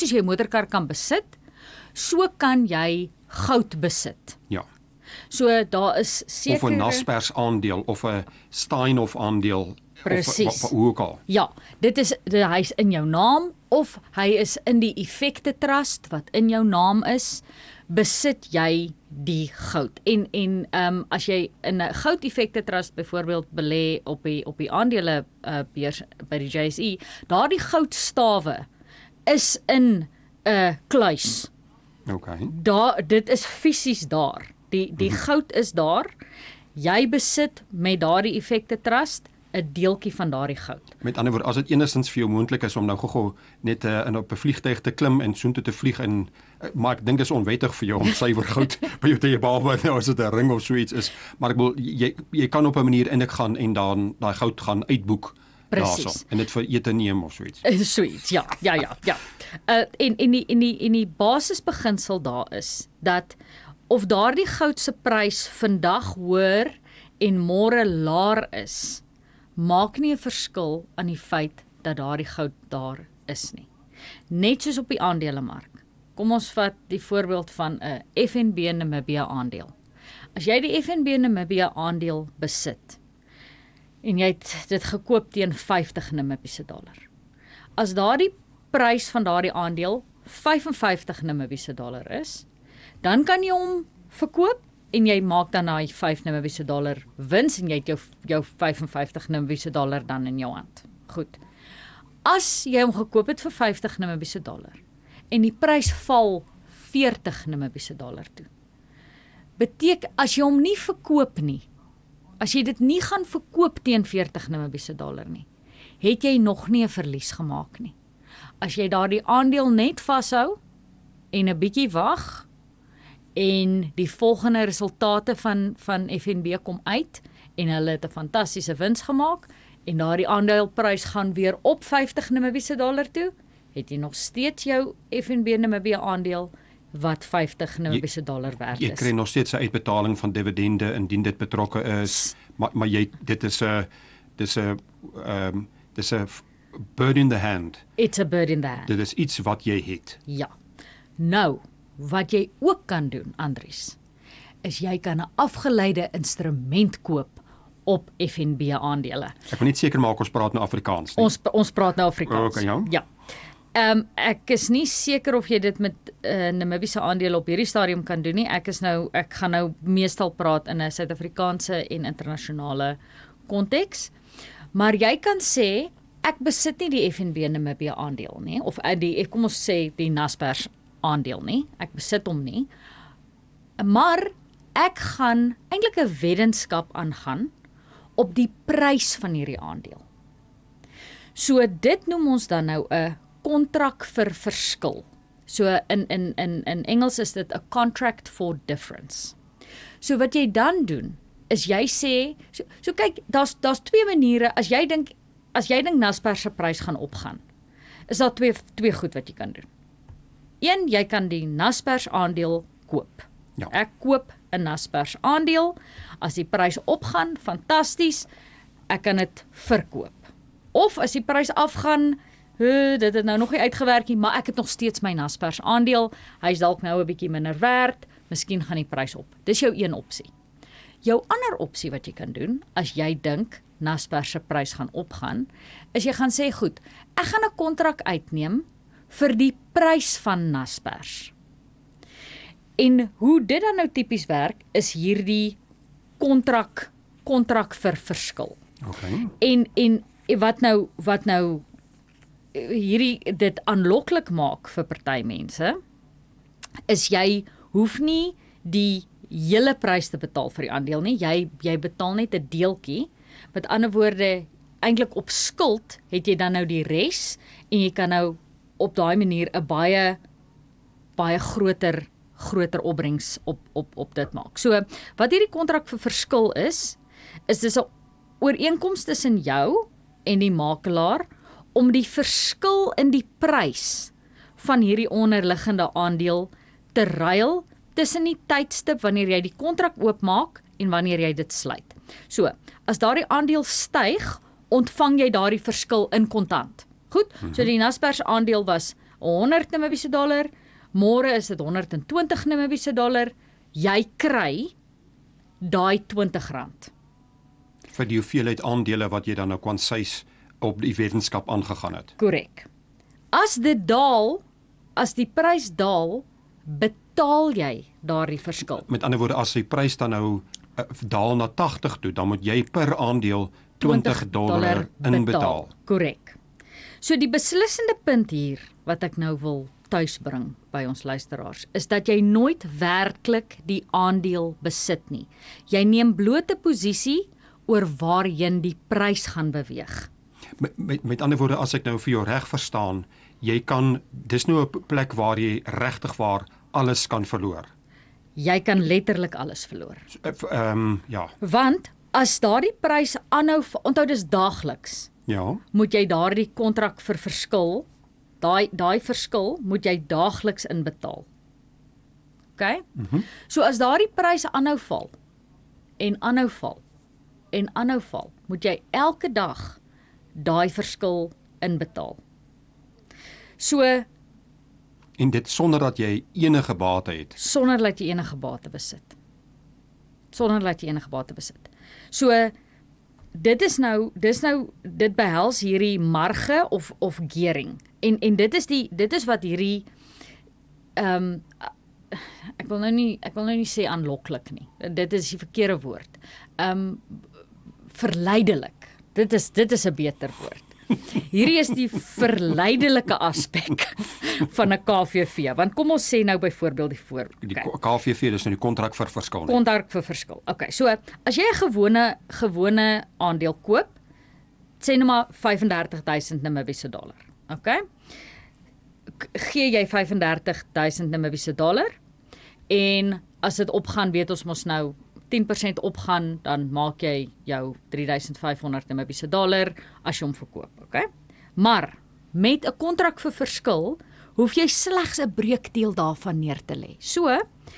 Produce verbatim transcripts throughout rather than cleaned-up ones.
soos jy 'n motorkar kan besit, so kan jy goud besit. Ja. So daar is sekere... Of 'n Naspers aandeel, of 'n Steinhoff aandeel, Presies. of hoe ook al. Ja, dit is, dit, hy is in jou naam, of hy is in die effekte trust, wat in jou naam is, besit jy die goud. En, en um, as jy in 'n goud effekte trust byvoorbeeld belê op die, op die aandele uh, beurs by die J S E, daardie goudstawe is in 'n uh, kluis. Okay. Daar, dit is fisies daar. Die, die mm-hmm. goud is daar. Jy besit met daardie effekte trust 'n deeltjie van daardie goud. Met ander woorde, as dit enigstens vir jou moontlik is om nou gou-gou net uh, in op 'n vliegtuig te klim en soontoe te vlieg en uh, maar ek dink dit is onwettig vir jou om suiwer goud by jou te hê, behalwe nou as dit 'n ring of so iets is, maar ek wil jy jy kan op 'n manier in ek gaan en dan daai goud gaan uitboek. Presies. Daarso, en dit vir ete neem of so iets. So iets, ja, ja, ja, ja. Uh, en en die en die en die basisbeginsel daar is dat of daardie goud se prys vandag hoër en môre laer is, maak nie 'n verskil aan die feit dat daardie goud daar is nie. Net soos op die aandelemark. Kom ons vat die voorbeeld van 'n F N B Namibia aandeel. As jy die F N B Namibia aandeel besit en jy het dit gekoop teen vyftig Namibiese dollar. As daardie prys van daardie aandeel vyf en vyftig Namibiese dollar is, dan kan jy hom verkoop en jy maak dan daai vyf Namibiese dollar wins en jy het jou jou vyf en vyftig Namibiese dollar dan in jou hand. Goed. As jy hom gekoop het vir vyftig Namibiese dollar en die prys val veertig Namibiese dollar toe. Beteken as jy hom nie verkoop nie, as jy dit nie gaan verkoop teen veertig Namibiese dollar nie, het jy nog nie 'n verlies gemaak nie. As jy daardie aandeel net vashou en 'n bietjie wag en die volgende resultate van van F N B kom uit en hulle het 'n fantastiese wins gemaak en daardie aandeleprys gaan weer op vyftig Namibiese dollar toe, het jy nog steeds jou F N B Namibia aandeel wat vyftig Namibiese dollar werd is. Jy kry nog steeds 'n uitbetaling van dividende indien dit betrokke is, maar maar jy dit is 'n dis 'n ehm um, dis 'n bird in the hand. It's a bird in the hand. Dit is iets wat jy het. Ja. Nou, wat jy ook kan doen, Andries, is jy kan 'n afgeleide instrument koop op F N B aandele. Ek wil net seker maak ons praat nou Afrikaans nie. Ons ons praat nou Afrikaans. Okay, ja. Ja. Ehm um, ek is nie seker of jy dit met uh, Namibiese aandele op hierdie stadium kan doen nie. Ek is nou ek gaan nou meestal praat in 'n Suid-Afrikaanse en internasionale konteks. Maar jy kan sê ek besit nie die F N B Namibia aandeel nie of die kom ons sê die Naspers aandeel nie. Ek besit hom nie. Maar ek gaan eintlik 'n weddenskap aangaan op die prys van hierdie aandeel. So dit noem ons dan nou 'n kontrak vir verskil. So in in in in Engels is dit 'n contract for difference. So wat jy dan doen is jy sê so, so kyk, daar's daar's twee maniere as jy dink as jy dink Naspers se prys gaan opgaan. Is daar twee twee goed wat jy kan doen. Een, jy kan die Naspers aandeel koop. Ja. Ek koop 'n Naspers aandeel. As die prys opgaan, fantasties. Ek kan dit verkoop. Of as die prys afgaan, he, dit het nou nog nie uitgewerk nie, maar ek het nog steeds my Naspers aandeel. Hy's dalk nou 'n bietjie minder werd, miskien gaan die prys op. Dis jou een opsie. Jou ander opsie wat jy kan doen, as jy dink Naspers se prys gaan opgaan, is jy gaan sê, goed, ek gaan 'n kontrak uitneem vir die prys van Naspers. En hoe dit dan nou tipies werk, is hierdie kontrak kontrak vir verskil. Okay. En en wat nou wat nou hierdie dit aanloklik maak vir party mense, is jy hoef nie die hele prys te betaal vir die aandeel nie. Jy jy betaal net 'n deeltjie. Met ander woorde, eintlik op skuld het jy dan nou die res en jy kan nou op daai manier 'n baie baie groter groter opbrengs op op op dit maak. So, wat hierdie kontrak vir verskil is, is dis 'n ooreenkoms tussen jou en die makelaar om die verskil in die prys van hierdie onderliggende aandeel te ruil tussen die tydstip wanneer jy die kontrak oopmaak en wanneer jy dit sluit. So, as daardie aandeel styg, ontvang jy daardie verskil in kontant. Goed, so die Naspers aandeel was honderd Namibiese dollar, môre is dit honderd en twintig Namibiese dollar, jy kry daai twintig rand. Vir die hoeveelheid aandele wat jy dan nou kwansuis op die wetenskap aangegaan het. Korrek. As dit daal, as die prys daal, betaal jy daardie verskil. Met ander woorde, as die prys dan nou uh, daal na tagtig toe, dan moet jy per aandeel twintig dollar inbetaal. Korrek. So die beslissende punt hier, wat ek nou wil tuisbring by ons luisteraars, is dat jy nooit werklik die aandeel besit nie. Jy neem bloot 'n posisie oor waarheen die prys gaan beweeg. Met, met, met ander woorde, as ek nou vir jou reg verstaan, jy kan, dis nou 'n plek waar jy regtig waar alles kan verloor. Jy kan letterlik alles verloor. Ehm um, ja. Want as daardie prys aanhou, onthou dis daagliks, Ja. moet jy daardie kontrak vir verskil, daai daai verskil moet jy daagliks inbetaal. OK? Mhm. So as daardie pryse aanhou val en aanhou val en aanhou val, moet jy elke dag daai verskil inbetaal. So En dit sonder dat jy enige bate het. sonder dat jy enige bate besit. Sonder dat jy enige bate besit. So dit is nou dis nou dit behels hierdie marge of of gearing. En en dit is die dit is wat hierdie ehm um, ek wil nou nie ek wil nou nie sê aanloklik nie. Dit is die verkeerde woord. Ehm um, verleidelik. Dit is dit is 'n beter woord. Hierdie is die verleidelike aspek van 'n K V V, want kom ons sê nou byvoorbeeld die voor. Die Okay. K V V, dis nou die kontrak vir verskil nie. Kontrak vir verskil. Okay, so as jy 'n gewone gewone aandeel koop, sê nou maar vyf en dertig duisend Namibiese dollar. Okay? K- Gee jy vyf en dertig duisend Namibiese dollar en as dit opgaan, weet ons mos nou tien persent opgaan, dan maak jy jou drie duisend vyf honderd Namibiese dollar as jy hom verkoop, okay? Maar met 'n kontrak vir verskil, hoef jy slegs 'n breekdeel daarvan neer te lê. So,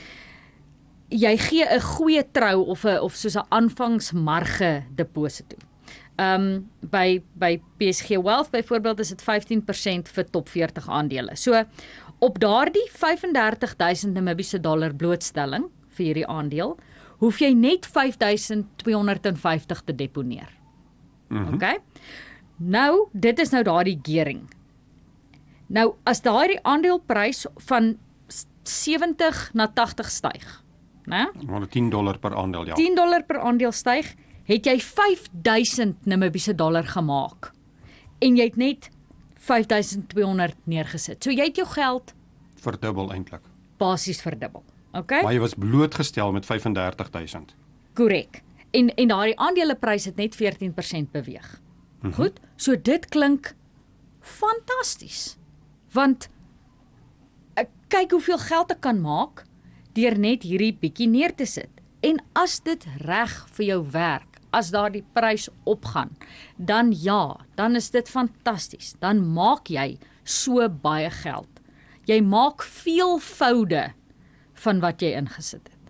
jy gee 'n goeie trou of 'n of soos 'n aanvangsmarge deposito. Um by by P S G Wealth byvoorbeeld is dit vyftien persent vir top veertig aandele. So op daardie vyf en dertig duisend Namibiese dollar blootstelling vir hierdie aandeel, hoef jy net vyf duisend twee honderd vyftig te deponeer. Mhm. Okay? Nou, dit is nou daardie gearing. Nou, as daardie aandeleprys van sewentig na tagtig styg, né? Maar tien dollar per aandeel, ja. tien dollar per aandeel styg, het jy vyf duisend Namibiese dollar gemaak. En jy het net vyf duisend twee honderd neergesit. So jy het jou geld Verdubbel eintlik. basies verdubbel. Okay? Maar jy was blootgestel met vyf en dertig duisend. Korrek. En en daardie aandeleprys het net veertien persent beweeg. Mhm. Goed? So dit klink fantasties. Want ek kyk hoeveel geld ek kan maak deur net hierdie bietjie neer te sit. En as dit reg vir jou werk, as daardie prys opgaan, dan ja, dan is dit fantasties. Dan maak jy so baie geld. Jy maak veel voude van wat jy ingesit het.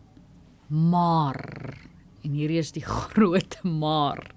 Maar, en hierdie is die groot maar,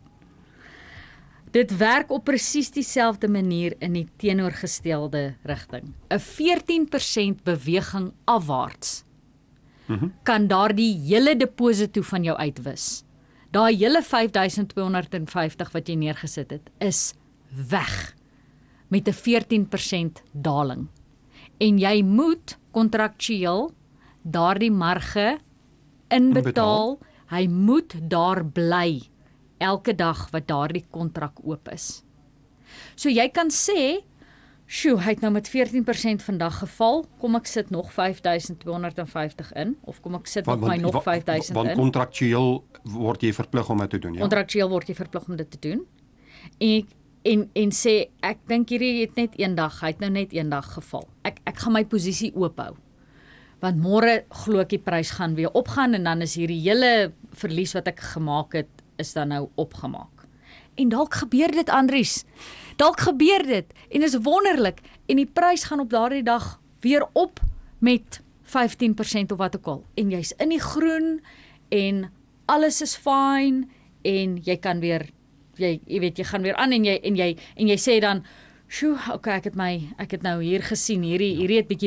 dit werk op presies dieselfde manier in die teenoorgestelde rigting. 'n veertien persent beweging afwaarts Mhm. kan daardie hele deposito van jou uitwis. Daai hele vyf duisend twee honderd vyftig wat jy neergesit het, is weg met 'n veertien persent daling. En jy moet kontraktueel daardie marge inbetaal. Inbetaal. Hy moet daar bly elke dag wat daardie kontrak oop is. So jy kan sê, "Sjoe, hy het nou met veertien persent vandag geval, kom ek sit nog vyf duisend twee honderd vyftig in of kom ek sit nog my nog vyf duisend Want in." kontraktueel word jy verplig om dit te doen, ja. Kontraktueel word jy verplig om dit te doen. En en en sê ek dink hierdie het net een dag, hy het nou net een dag geval. Ek ek gaan my posisie oophou. Want môre glo ek die prys gaan weer opgaan en dan is hierdie hele verlies wat ek gemaak het is dan nou opgemaak. En dalk gebeur dit, Andries. Dalk gebeur dit en is wonderlik en die prys gaan op daardie dag weer op met vyftien persent of wat ook al. En jy's in die groen en alles is fyn en jy kan weer jy jy weet jy gaan weer aan en jy en jy en jy sê dan Sjoe, okay, ek het my ek het nou hier gesien hierdie hierdie het bietjie